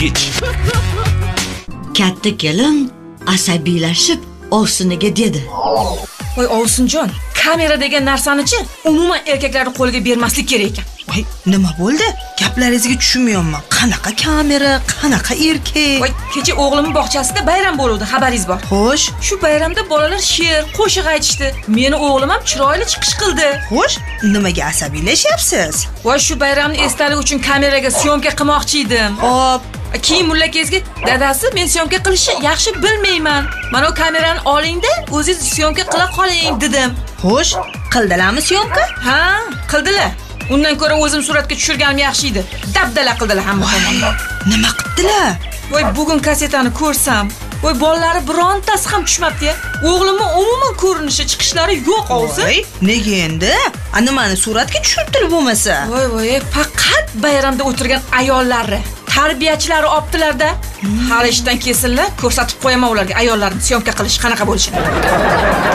Katta kelin asabiylashib ovsiniga dedi. Voy Ovsinjon, kamera degan narsani-chi umuman erkaklarning qo'liga bermaslik kerak ekan. Voy, nima bo'ldi? Gaplaringizga tushunmayapman. Qanaqa kamera, qanaqa erkak? Voy, kecha o'g'limning bog'chasida bayram bo'ldi, xabaringiz bor. Xo'sh, Shu bayramda bolalar she'r, qo'shiq aytishdi. Meni o'g'lim ham chiroyli chiqish qildi. xo'sh, nimaga asabiylashyapsiz? Voy, shu bayramni esdalik uchun kameraga syomka qilmoqchi edim. Hop, Keyin mulla kezga dadasi men syomka qilishni yaxshi bilmayman. Mana bu kamerani oling-da, o'zingiz syomka qila qoling dedim. xo'sh, qildilarmi syomka? Ha, qildilar. Undan ko'ra o'zim suratga tushirganim yaxshi edi. Dabdala qildilar hamma tomondan. Nima qildilar? Voy, bugun kasetani ko'rsam, voy bolalari birontasi ham tushmabdi-ya. O'g'limning umuman ko'rinishi, chiqishlari yo'q o'zi. Voy, nega endi? Nimani suratga tushirtirib bo'lmasa? Voy, faqat bayramda o'tirgan ayollari, tarbiyachilari optilarda. Hali ishdan kelsinlar, ko'rsatib qo'yaman ularga ayollarni syomka qilish qanaqa bo'lishini.